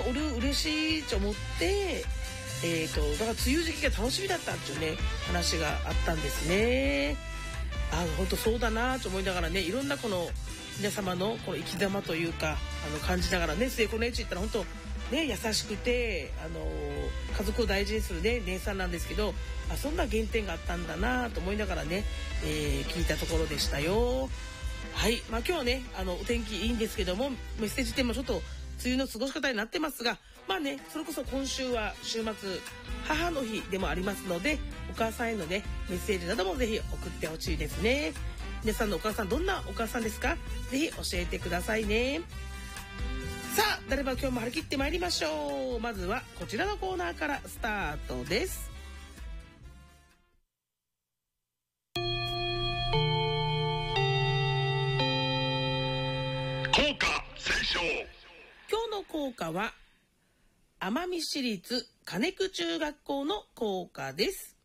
嬉しいと思って、だから梅雨時期が楽しみだったっていうね話があったんですね。本当そうだなと思いながらね、いろんなこの皆様のこの生き様というか感じながらね、末子のエッチって言ったら本当ね優しくて家族を大事にするね姉さんなんですけど、そんな原点があったんだなと思いながらね、聞いたところでしたよ。はい、今日はねお天気いいんですけども、メッセージテーマちょっと梅雨の過ごし方になってますが、それこそ今週は週末母の日でもありますので、お母さんへのねメッセージなどもぜひ送ってほしいですね。皆さんのお母さんどんなお母さんですか？ぜひ教えてくださいね。さあ、誰ば今日も張り切ってまいりましょう。まずはこちらのコーナーからスタートです。 校歌斉唱。 今日の校歌は奄美市立金久中学校の校歌です。